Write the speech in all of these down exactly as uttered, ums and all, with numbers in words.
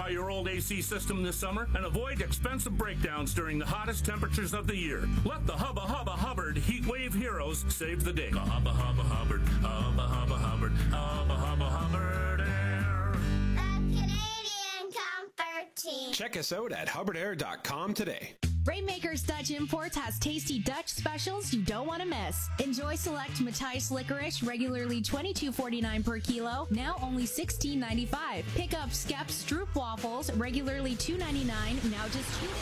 your old A C system this summer and avoid expensive breakdowns during the hottest temperatures of the year. Let the Hubba Hubba Hubbard Heat Wave heroes save the day. Hubba Hubba Hubbard, Hubba Hubba Hubbard, Hubba Hubba Hubbard Air. The Canadian Comfort Team. Check us out at hubbard air dot com today. Rainmakers Dutch Imports has tasty Dutch specials you don't want to miss. Enjoy select Matthijs licorice, regularly twenty-two forty-nine per kilo, now only sixteen ninety-five. Pick up Skep Stroop waffles, regularly two ninety-nine, now just two.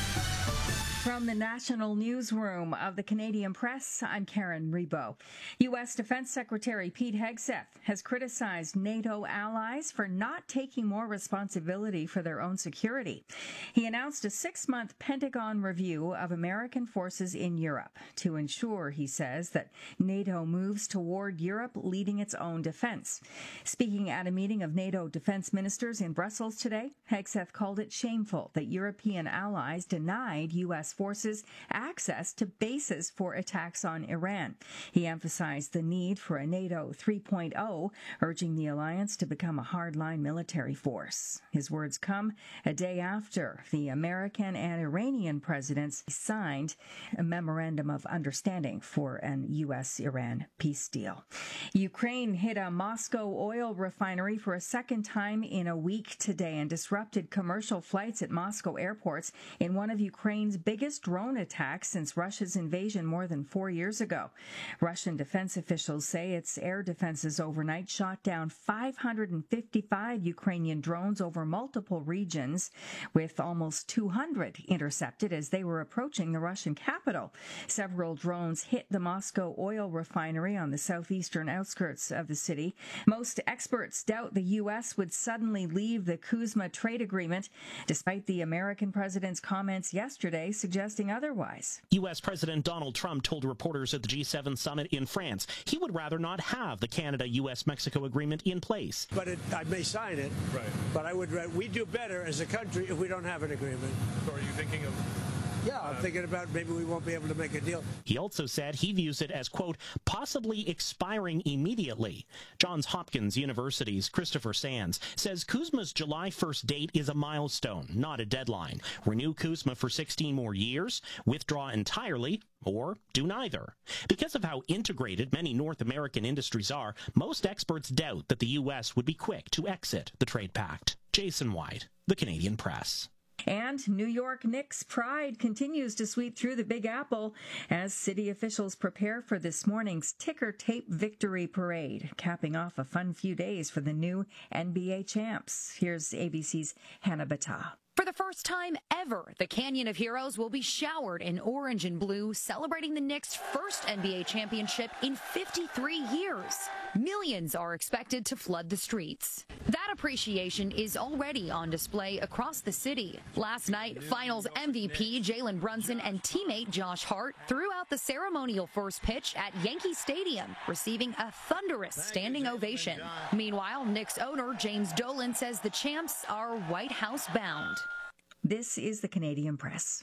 From the National Newsroom of the Canadian Press, I'm Karen Rebo. U S. Defense Secretary Pete Hegseth has criticized NATO allies for not taking more responsibility for their own security. He announced a six-month Pentagon review of American forces in Europe to ensure, he says, that NATO moves toward Europe leading its own defense. Speaking at a meeting of NATO defense ministers in Brussels today, Hegseth called it shameful that European allies denied U S forces access to bases for attacks on Iran. He emphasized the need for a NATO three point oh, urging the alliance to become a hardline military force. His words come a day after the American and Iranian presidents signed a memorandum of understanding for an U S Iran peace deal. Ukraine hit a Moscow oil refinery for a second time in a week today and disrupted commercial flights at Moscow airports in one of Ukraine's biggest drone attacks since Russia's invasion more than four years ago. Russian defense officials say its air defenses overnight shot down five hundred fifty-five Ukrainian drones over multiple regions, with almost two hundred intercepted as they were approaching the Russian capital. Several drones hit the Moscow oil refinery on the southeastern outskirts of the city. Most experts doubt the U S would suddenly leave the Kuzma trade agreement, despite the American president's comments yesterday suggesting otherwise. U S. President Donald Trump told reporters at the G seven summit in France he would rather not have the Canada-U S Mexico agreement in place. But it, I may sign it, right. But I would. We do better as a country if we don't have an agreement. So are you thinking of... Yeah, I'm thinking about maybe we won't be able to make a deal. He also said he views it as, quote, possibly expiring immediately. Johns Hopkins University's Christopher Sands says Kuzma's July first date is a milestone, not a deadline. Renew Kuzma for sixteen more years, withdraw entirely, or do neither. Because of how integrated many North American industries are, most experts doubt that the U S would be quick to exit the trade pact. Jason White, The Canadian Press. And New York Knicks pride continues to sweep through the Big Apple as city officials prepare for this morning's ticker tape victory parade, capping off a fun few days for the new N B A champs. Here's A B C's Hannah Battah. For the first time ever, the Canyon of Heroes will be showered in orange and blue, celebrating the Knicks' first N B A championship in fifty-three years. Millions are expected to flood the streets. That appreciation is already on display across the city. Last night, Finals M V P Jalen Brunson and teammate Josh Hart threw out the ceremonial first pitch at Yankee Stadium, receiving a thunderous standing ovation. Meanwhile, Knicks owner James Dolan says the champs are White House bound. This is the Canadian Press.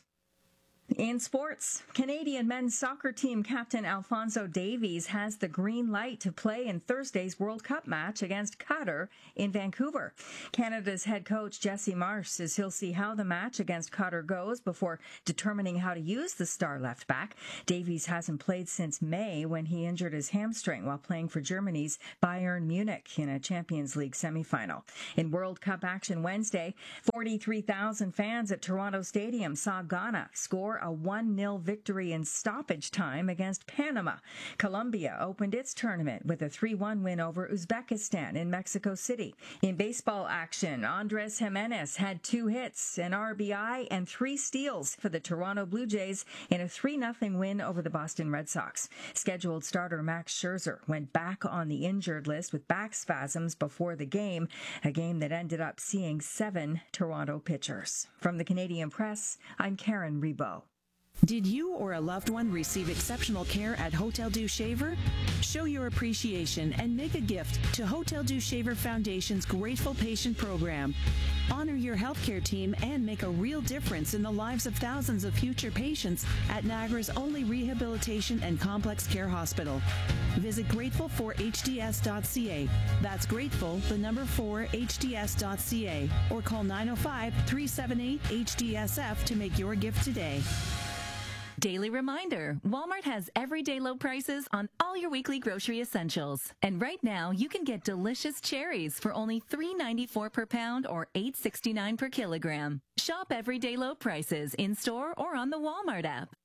In sports, Canadian men's soccer team captain Alphonso Davies has the green light to play in Thursday's World Cup match against Qatar in Vancouver. Canada's head coach Jesse Marsh says he'll see how the match against Qatar goes before determining how to use the star left back. Davies hasn't played since May when he injured his hamstring while playing for Germany's Bayern Munich in a Champions League semifinal. In World Cup action Wednesday, forty-three thousand fans at Toronto Stadium saw Ghana score a one nil victory in stoppage time against Panama. Colombia opened its tournament with a three one win over Uzbekistan in Mexico City. In baseball action, Andres Jimenez had two hits, an R B I, and three steals for the Toronto Blue Jays in a three nothing win over the Boston Red Sox. Scheduled starter Max Scherzer went back on the injured list with back spasms before the game, a game that ended up seeing seven Toronto pitchers. From the Canadian Press, I'm Karen Rebo. Did you or a loved one receive exceptional care at Hotel Dieu Shaver? Show your appreciation and make a gift to Hotel Dieu Shaver Foundation's Grateful Patient Program. Honor your healthcare team and make a real difference in the lives of thousands of future patients at Niagara's only rehabilitation and complex care hospital. Visit grateful four h d s dot c a. That's grateful, the number four, h d s dot c a, or call nine oh five, three seven eight, H D S F to make your gift today. Daily reminder, Walmart has everyday low prices on all your weekly grocery essentials. And right now, you can get delicious cherries for only three ninety-four per pound or eight sixty-nine per kilogram. Shop everyday low prices in-store or on the Walmart app.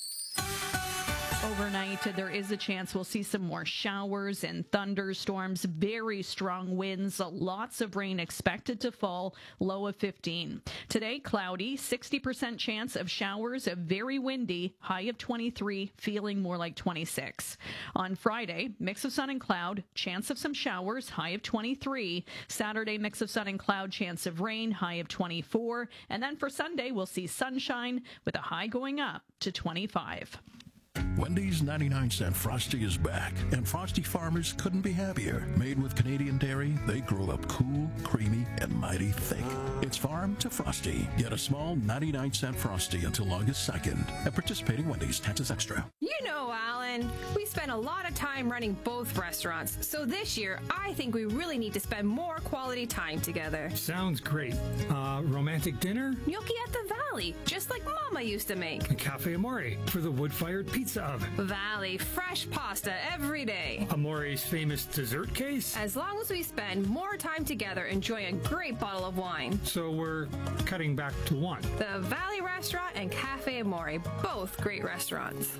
Overnight, there is a chance we'll see some more showers and thunderstorms, very strong winds, lots of rain expected to fall, low of fifteen. Today, cloudy, sixty percent chance of showers, very windy, high of twenty-three, feeling more like twenty-six. On Friday, mix of sun and cloud, chance of some showers, high of twenty-three. Saturday, mix of sun and cloud, chance of rain, high of twenty-four. And then for Sunday, we'll see sunshine with a high going up to twenty-five. Wendy's ninety-nine cent Frosty is back, and Frosty farmers couldn't be happier. Made with Canadian dairy, they grow up cool, creamy, and mighty thick. It's farm to Frosty. Get a small ninety-nine cent Frosty until August second at participating Wendy's. Taxes extra. You know, Alan, we spend a lot of time running both restaurants, so this year I think we really need to spend more quality time together. Sounds great. Uh, romantic dinner? Gnocchi at the Valley, just like Mama used to make. A Cafe Amore for the wood-fired pizza oven. Valley, fresh pasta every day. Amore's famous dessert case? As long as we spend more time together enjoying a great bottle of wine. So we're cutting back to one. The Valley Restaurant and Cafe Amore, both great restaurants.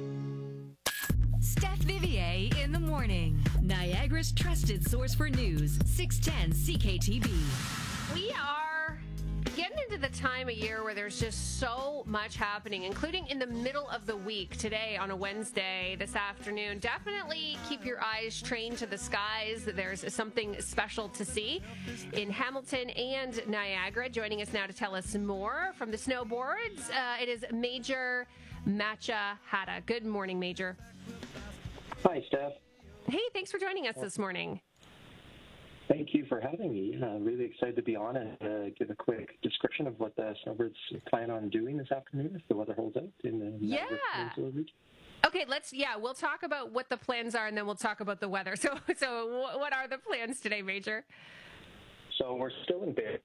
Steph Vivier in the morning. Niagara's trusted source for news, six ten C K T V. We are getting into the time of year where there's just so much happening, including in the middle of the week today on a Wednesday, this afternoon. Definitely keep your eyes trained to the skies. There's something special to see in Hamilton and Niagara. Joining us now to tell us more from the snowboards, uh, it is Major Matcha Hatta. Good morning, Major. Hi, Steph. Hey, thanks for joining us this morning. Thank you for having me. Uh, really excited to be on and uh, give a quick description of what the snowbirds plan on doing this afternoon if the weather holds out in the yeah. Peninsula region. Okay, let's, yeah, we'll talk about what the plans are and then we'll talk about the weather. So, so what are the plans today, Major? So we're still in Barrie,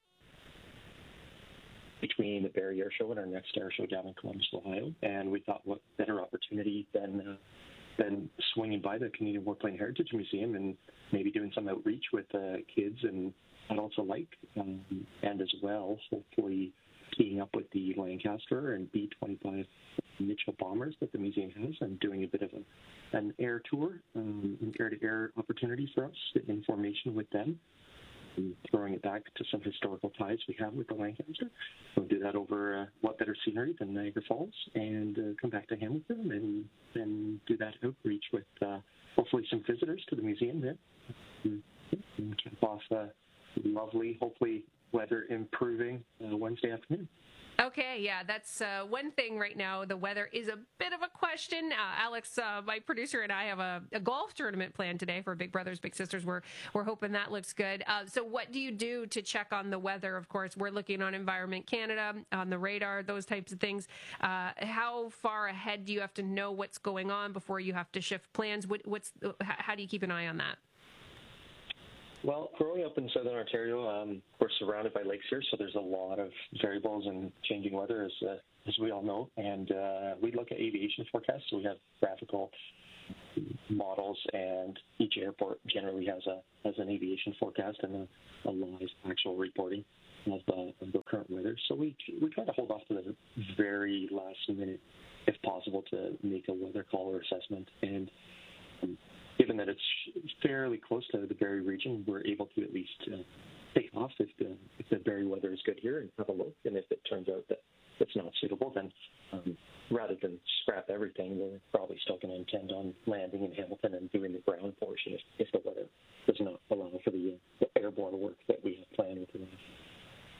between the Barrie Air Show and our next air show down in Columbus, Ohio. And we thought what better opportunity than uh, than swinging by the Canadian Warplane Heritage Museum and maybe doing some outreach with uh, kids and adults alike, um, and as well, hopefully teeing up with the Lancaster and B twenty-five Mitchell bombers that the museum has and doing a bit of a, an air tour, um, an air-to-air opportunity for us, information with them, and throwing it back to some historical ties we have with the Lancaster. We'll do that over uh, what better scenery than Niagara Falls, and uh, come back to Hamilton and then do that outreach with uh, hopefully some visitors to the museum there. And, and cap off a lovely, hopefully weather improving uh, Wednesday afternoon. Okay, yeah, that's uh, one thing right now. The weather is a bit of a question. Uh, Alex, uh, my producer, and I have a, a golf tournament planned today for Big Brothers Big Sisters. We're we're hoping that looks good. Uh, so what do you do to check on the weather? Of course, we're looking on Environment Canada, on the radar, those types of things. Uh, how far ahead do you have to know what's going on before you have to shift plans? What, what's how do you keep an eye on that? Well, growing up in Southern Ontario, um, we're surrounded by lakes here, so there's a lot of variables in changing weather, as uh, as we all know. And uh, we look at aviation forecasts, so we have graphical models, and each airport generally has a has an aviation forecast and a, a live actual reporting of, uh, of the current weather. So we we try to hold off to the very last minute, if possible, to make a weather call or assessment. And um, given that it's fairly close to the Barrie region, we're able to at least uh, take off if the if the Barrie weather is good here and have a look. And if it turns out that it's not suitable, then um, rather than scrap everything, we're probably still going to intend on landing in Hamilton and doing the ground portion if, if the weather does not allow for the, uh, the airborne work that we have planned with the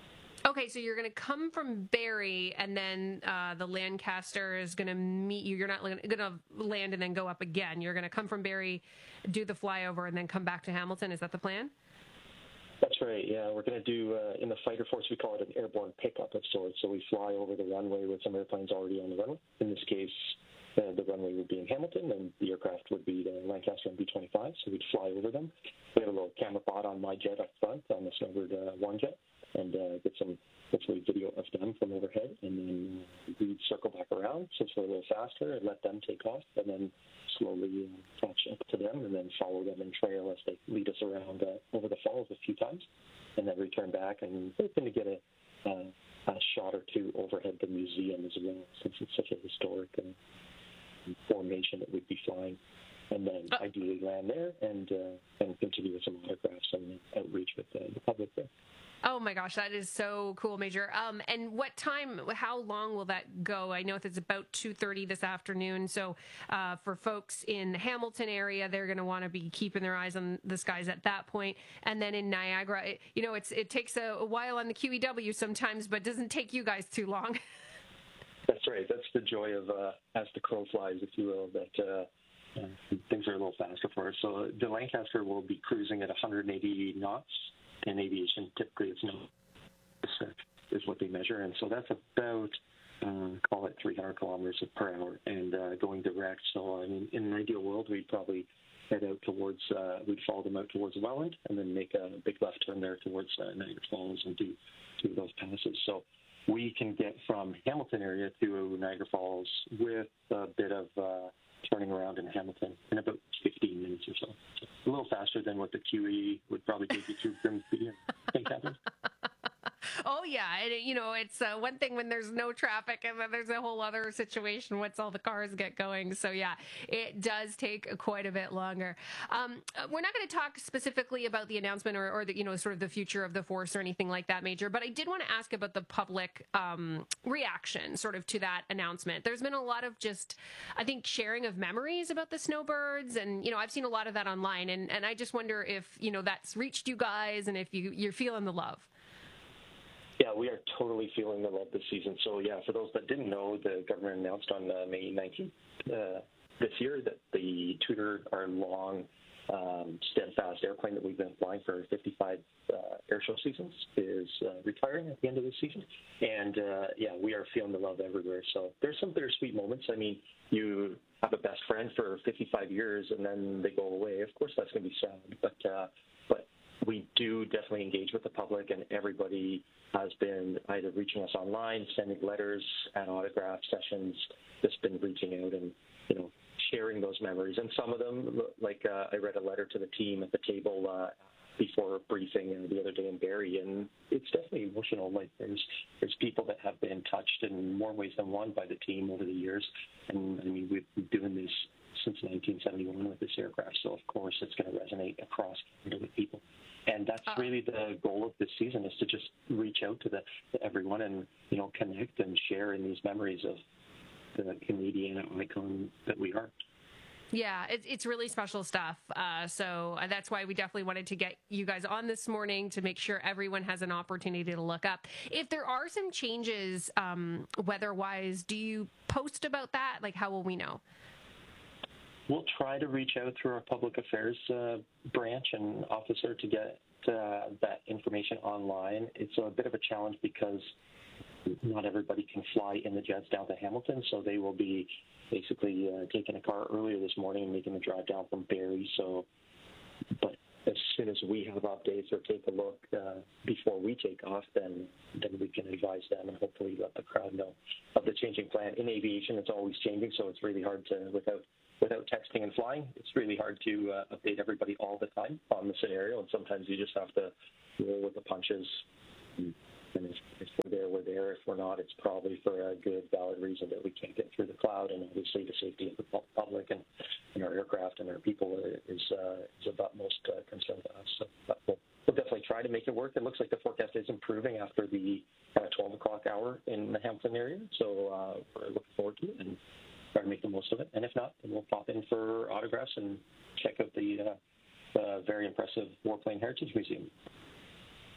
Okay, so you're going to come from Barrie, and then uh, the Lancaster is going to meet you. You're not going to land and then go up again. You're going to come from Barrie, do the flyover, and then come back to Hamilton. Is that the plan? That's right, yeah. We're going to do, uh, in the fighter force, we call it an airborne pickup of sorts. So we fly over the runway with some airplanes already on the runway. In this case, uh, the runway would be in Hamilton, and the aircraft would be the Lancaster and B twenty-five, so we'd fly over them. We have a little camera pod on my jet up front, on the Snowbird uh, one jet, and uh, get some, hopefully, video of them from overhead, and then uh, we'd circle back around since we're a little faster and let them take off, and then slowly uh, catch up to them, and then follow them and trail as they lead us around uh, over the falls a few times, and then return back and hoping to get a, uh, a shot or two overhead the museum as well, since it's such a historic uh, formation that we'd be flying, and then uh, ideally land there and uh, and continue with some autographs and outreach with uh, the public there. Oh my gosh, that is so cool, Major. Um, and what time, how long will that go? I know it's about two thirty this afternoon. So uh, for folks in the Hamilton area, they're going to want to be keeping their eyes on the skies at that point. And then in Niagara, it, you know, it's it takes a, a while on the Q E W sometimes, but doesn't take you guys too long. That's right. That's the joy of uh, as the crow flies, if you will, that uh, uh, things are a little faster for us. So the Lancaster will be cruising at one hundred eighty knots. In aviation, typically it's no is what they measure, and so that's about uh, call it three hundred kilometers per hour, and uh, going direct. So I mean, in an ideal world, we'd probably head out towards, uh, we'd follow them out towards Welland, and then make a big left turn there towards uh, Niagara Falls and do two of those passes. So we can get from Hamilton area to Niagara Falls with a bit of uh, turning around in Hamilton in about fifteen minutes or so. So a little faster than what the Q E would probably take you through Grimsby and Saint Catharines. Oh, yeah. And, you know, it's uh, one thing when there's no traffic, and then there's a whole other situation once all the cars get going. So, yeah, it does take quite a bit longer. Um, we're not going to talk specifically about the announcement or, or the, you know, sort of the future of the force or anything like that, Major, but I did want to ask about the public um, reaction sort of to that announcement. There's been a lot of just, I think, sharing of memories about the snowbirds. And, you know, I've seen a lot of that online. And, and I just wonder if, you know, that's reached you guys and if you, you're feeling the love. Yeah, we are totally feeling the love this season. So, yeah, for those that didn't know, the government announced on uh, May nineteenth uh, this year that the Tudor, our long, um, steadfast airplane that we've been flying for fifty-five uh, air show seasons is uh, retiring at the end of this season. And, uh, yeah, we are feeling the love everywhere. So there's some bittersweet moments. I mean, you have a best friend for fifty-five years and then they go away. Of course, that's going to be sad. But, uh, but we do definitely engage with the public, and everybody has been either reaching us online, sending letters and autograph sessions, just been reaching out and, you know, sharing those memories. And some of them, like uh, I read a letter to the team at the table uh, before briefing uh, the other day in Barrie, and it's definitely emotional. Like there's there's people that have been touched in more ways than one by the team over the years. And I mean, we've been doing this since nineteen seventy-one with this aircraft, so of course it's going to resonate across Canada with people. And that's really the goal of this season, is to just reach out to, the, to everyone and, you know, connect and share in these memories of the Canadian icon that we are. Yeah, it's it's really special stuff. Uh, so that's why we definitely wanted to get you guys on this morning to make sure everyone has an opportunity to look up. If there are some changes um, weather-wise, do you post about that? Like, how will we know? We'll try to reach out through our public affairs uh, branch and officer to get uh, that information online. It's a bit of a challenge because not everybody can fly in the jets down to Hamilton, so they will be basically uh, taking a car earlier this morning and making the drive down from Barrie. So, but as soon as we have updates or take a look uh, before we take off, then then we can advise them and hopefully let the crowd know of the changing plan. In aviation, it's always changing, so it's really hard to, without without texting and flying, it's really hard to uh, update everybody all the time on the scenario, and sometimes you just have to roll with the punches. And if, if we're there, we're there. If we're not, it's probably for a good, valid reason that we can't get through the cloud, and obviously the safety of the public and, and our aircraft and our people is uh, is of utmost uh, concern to us. So but we'll, we'll definitely try to make it work. It looks like the forecast is improving after the kind of twelve o'clock hour in the Hamilton area, so uh, we're looking forward to it and try to make the most of it. And if not, then we'll pop in for autographs and check out the, uh, the very impressive Warplane Heritage Museum.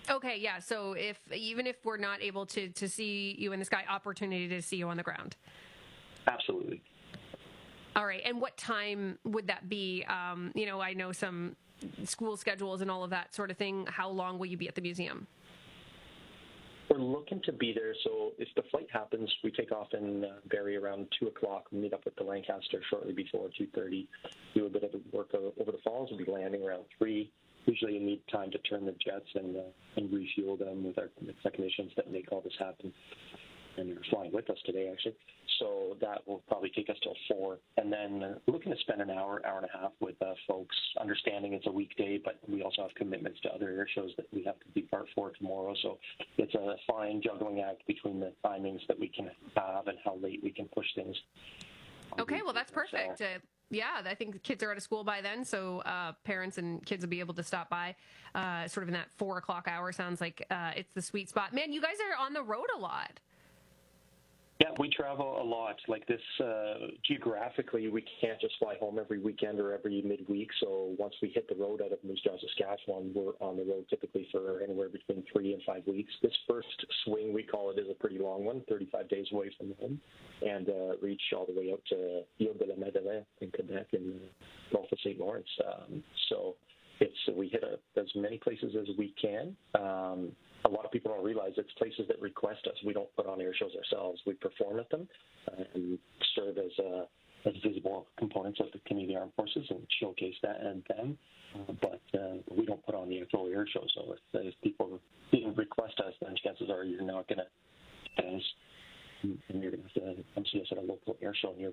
Okay, yeah. So if even if we're not able to to see you in the sky, opportunity to see you on the ground. Absolutely. All right. And what time would that be? Um, you know, I know some school schedules and all of that sort of thing. How long will you be at the museum? We're looking to be there. So if the flight happens, we take off in uh, Barrie around two o'clock. We meet up with the Lancaster shortly before two thirty. Do a bit of the work over the falls. We'll be landing around three. Usually you need time to turn the jets and uh, and refuel them with our technicians that make all this happen. And they're flying with us today, actually. So that will probably take us till four. And then uh, we're looking to spend an hour, hour and a half with uh, folks, understanding it's a weekday, but we also have commitments to other air shows that we have to be part for tomorrow. So it's a fine juggling act between the timings that we can have and how late we can push things. Okay, well, that's perfect. Uh, yeah, I think the kids are out of school by then, so uh, parents and kids will be able to stop by uh, sort of in that four o'clock hour. Sounds like uh, it's the sweet spot. Man, you guys are on the road a lot. Yeah, we travel a lot. Like this, uh, geographically, we can't just fly home every weekend or every midweek. So once we hit the road out of Moose Jaw, Saskatchewan, we're on the road typically for anywhere between three and five weeks. This first swing, we call it, is a pretty long one, thirty-five days away from home, and uh, reach all the way out to Ile de la Madeleine in Quebec and uh, Gulf of Saint Lawrence. Um, so it's we hit a, as many places as we can. Um, A lot of people don't realize it's places that request us. We don't put on air shows ourselves. We perform at them uh, and serve as uh, as visible components of the Canadian Armed Forces and showcase that and them. Uh, but uh, we don't put on the actual air show. So if, if people didn't request us, then chances are you're not going to get us, and you're going to have to come see us at a local air show near.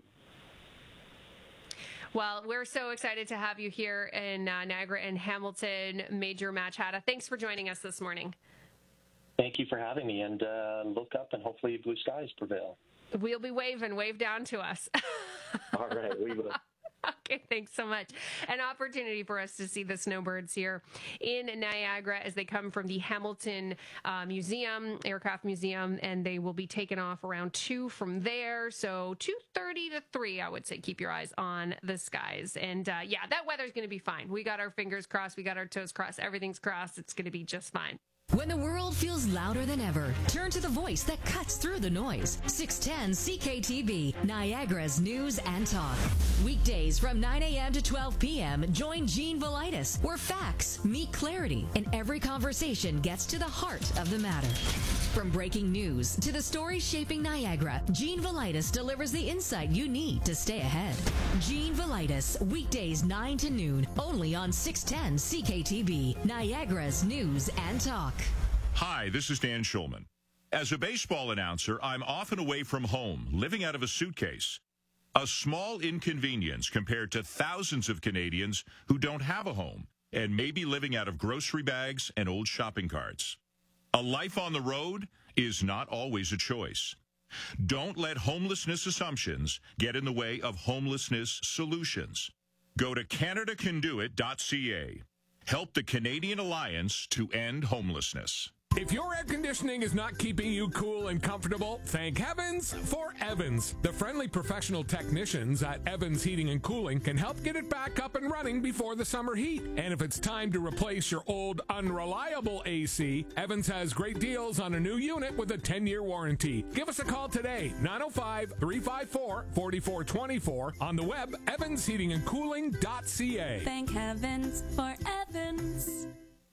Well, we're so excited to have you here in uh, Niagara and Hamilton, Major Match Hatta. Thanks for joining us this morning. Thank you for having me, and uh, look up, and hopefully blue skies prevail. We'll be waving. Wave down to us. All right, we will. Okay, thanks so much. An opportunity for us to see the snowbirds here in Niagara as they come from the Hamilton uh, Museum, Aircraft Museum, and they will be taken off around two from there. So two thirty to three, I would say, keep your eyes on the skies. And uh, yeah, that weather's going to be fine. We got our fingers crossed. We got our toes crossed. Everything's crossed. It's going to be just fine. When the world feels louder than ever, turn to the voice that cuts through the noise. six ten C K T B, Niagara's News and Talk. Weekdays from nine a.m. to twelve p.m., join Jean Velitis, where facts meet clarity and every conversation gets to the heart of the matter. From breaking news to the stories shaping Niagara, Jean Velitis delivers the insight you need to stay ahead. Jean Velitis, weekdays nine to noon, only on six ten C K T B, Niagara's News and Talk. Hi, this is Dan Schulman. As a baseball announcer, I'm often away from home, living out of a suitcase. A small inconvenience compared to thousands of Canadians who don't have a home and may be living out of grocery bags and old shopping carts. A life on the road is not always a choice. Don't let homelessness assumptions get in the way of homelessness solutions. Go to Canada Can Do It dot C A. Help the Canadian Alliance to End Homelessness. If your air conditioning is not keeping you cool and comfortable, thank heavens for Evans. The friendly professional technicians at Evans Heating and Cooling can help get it back up and running before the summer heat. And if it's time to replace your old unreliable A C, Evans has great deals on a new unit with a ten-year warranty. Give us a call today, nine oh five, three five four, four four two four, on the web, evans heating and cooling dot C A. Thank heavens for Evans.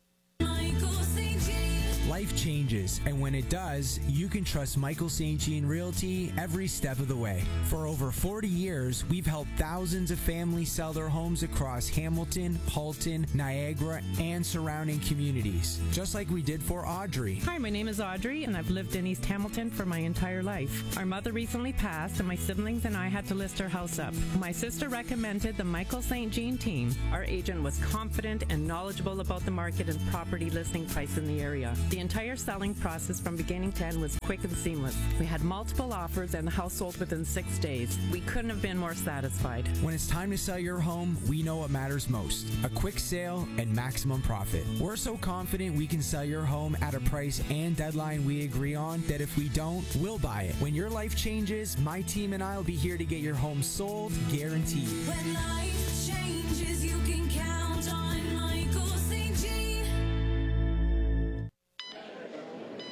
Life changes, and when it does, you can trust Michael Saint Jean Realty every step of the way. For over forty years, we've helped thousands of families sell their homes across Hamilton, Halton, Niagara, and surrounding communities, just like we did for Audrey. Hi, my name is Audrey, and I've lived in East Hamilton for my entire life. Our mother recently passed, and my siblings and I had to list her house up. My sister recommended the Michael Saint Jean team. Our agent was confident and knowledgeable about the market and property listing price in the area. The entire selling process from beginning to end was quick and seamless. We had multiple offers and the house sold within six days. We couldn't have been more satisfied. When it's time to sell your home, we know what matters most: a quick sale and maximum profit. We're so confident we can sell your home at a price and deadline we agree on that if we don't, we'll buy it. When your life changes, my team and I will be here to get your home sold, guaranteed. When life changes, you can count on Michael Saint Jean.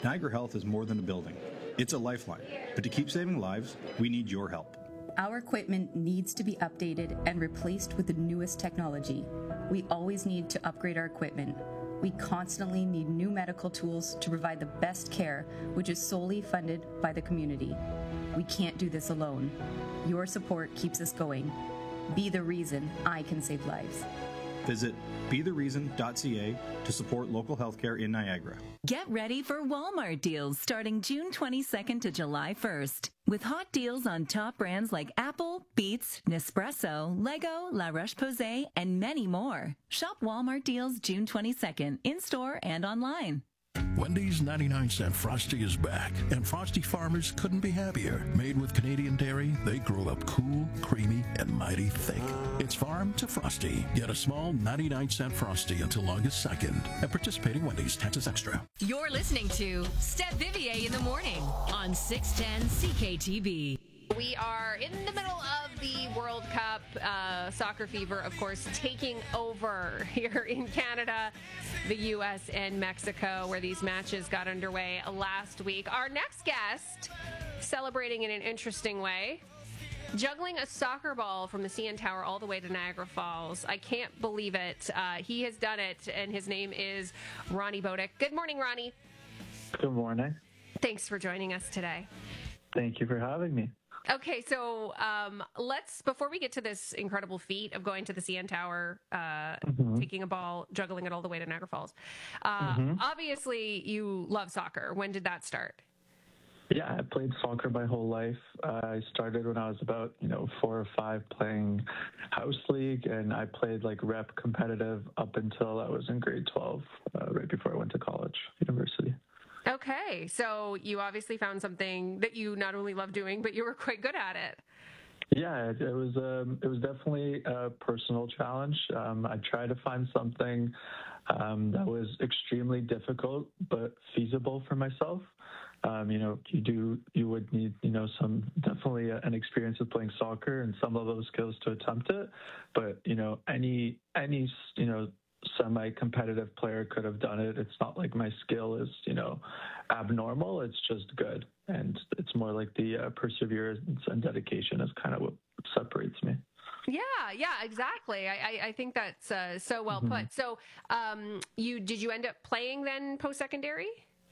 Niagara Health is more than a building. It's a lifeline. But to keep saving lives, we need your help. Our equipment needs to be updated and replaced with the newest technology. We always need to upgrade our equipment. We constantly need new medical tools to provide the best care, which is solely funded by the community. We can't do this alone. Your support keeps us going. Be the reason I can save lives. Visit be the reason dot c a to support local healthcare in Niagara. Get ready for Walmart deals starting June twenty-second to July first. With hot deals on top brands like Apple, Beats, Nespresso, Lego, La Roche-Posay, and many more. Shop Walmart deals June twenty-second in-store and online. Wendy's ninety-nine cent Frosty is back, and Frosty farmers couldn't be happier. Made with Canadian dairy, they grow up cool, creamy, and mighty thick. It's farm to Frosty. Get a small ninety-nine cent Frosty until August second at participating Wendy's. Taxes extra. You're listening to Steph Vivier in the morning on six ten C K T B. We are in the middle of the World Cup. Uh, soccer fever, of course, taking over here in Canada, the U S, and Mexico, where these matches got underway last week. Our next guest, celebrating in an interesting way, juggling a soccer ball from the C N Tower all the way to Niagara Falls. I can't believe it. Uh, he has done it, and his name is Ronnie Bodick. Good morning, Ronnie. Good morning. Thanks for joining us today. Thank you for having me. Okay, so um, let's, before we get to this incredible feat of going to the C N Tower, uh, mm-hmm. taking a ball, juggling it all the way to Niagara Falls, uh, mm-hmm. obviously you love soccer. When did that start? Yeah, I played soccer my whole life. Uh, I started when I was about, you know, four or five playing house league, and I played like rep competitive up until I was in grade twelve, uh, right before I went to college, university. Okay, so you obviously found something that you not only love doing, but you were quite good at it. Yeah, it, it was um, it was definitely a personal challenge. Um, I tried to find something um, that was extremely difficult but feasible for myself. Um, you know, you do you would need you know some definitely an experience with playing soccer and some of those skills to attempt it. But you know, any any you know. semi-competitive player could have done it. It's not like my skill is, you know, abnormal. It's just good. And it's more like the uh, perseverance and dedication is kind of what separates me. Yeah, yeah, exactly. I, I, I think that's uh, so well mm-hmm. put. So um, you did you end up playing then post-secondary?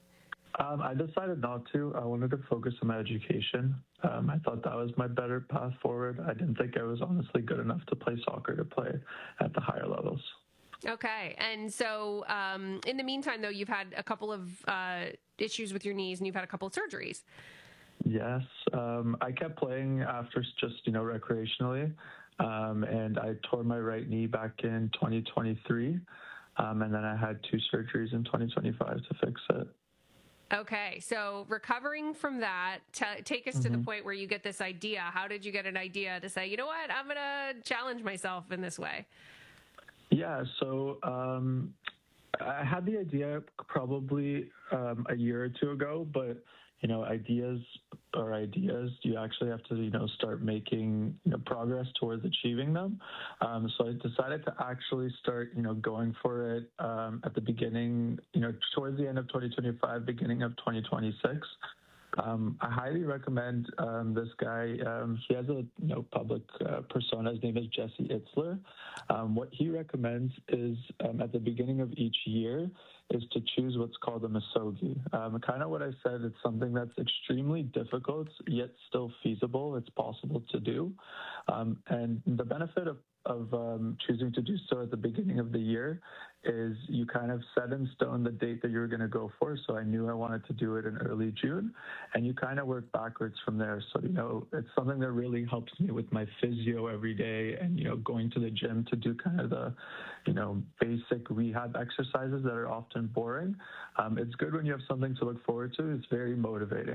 Um, I decided not to. I wanted to focus on my education. Um, I thought that was my better path forward. I didn't think I was honestly good enough to play soccer to play at the higher levels. Okay. And so um, in the meantime, though, you've had a couple of uh, issues with your knees and you've had a couple of surgeries. Yes. Um, I kept playing after just, you know, recreationally. Um, and I tore my right knee back in twenty twenty-three. Um, and then I had two surgeries in twenty twenty-five to fix it. Okay. So recovering from that, t- take us mm-hmm. to the point where you get this idea. How did you get an idea to say, you know what, I'm going to challenge myself in this way? Yeah, so um, I had the idea probably um, a year or two ago, but, you know, ideas are ideas. You actually have to, you know, start making, you know, progress towards achieving them. Um, so I decided to actually start, you know, going for it um, at the beginning, you know, towards the end of twenty twenty-five, beginning of twenty twenty-six. Um, I highly recommend um, this guy. Um, he has a you know, public uh, persona. His name is Jesse Itzler. Um, what he recommends is um, at the beginning of each year is to choose what's called a misogi. Um, kind of what I said, it's something that's extremely difficult, yet still feasible. It's possible to do. Um, and the benefit of of um, choosing to do so at the beginning of the year is you kind of set in stone the date that you're going to go for. So I knew I wanted to do it in early June, and you kind of work backwards from there. So, you know, it's something that really helps me with my physio every day and, you know, going to the gym to do kind of the, you know, basic rehab exercises that are often boring. Um, it's good when you have something to look forward to. It's very motivating.